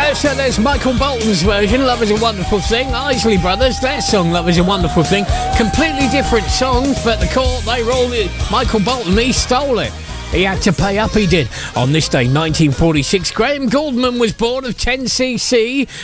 So there's Michael Bolton's version, Love Is a Wonderful Thing. Isley Brothers, their song, Love Is a Wonderful Thing. Completely different songs, but the court, they rolled it. Michael Bolton, he stole it. He had to pay up, he did. On this day, 1946, Graham Gouldman was born of 10cc.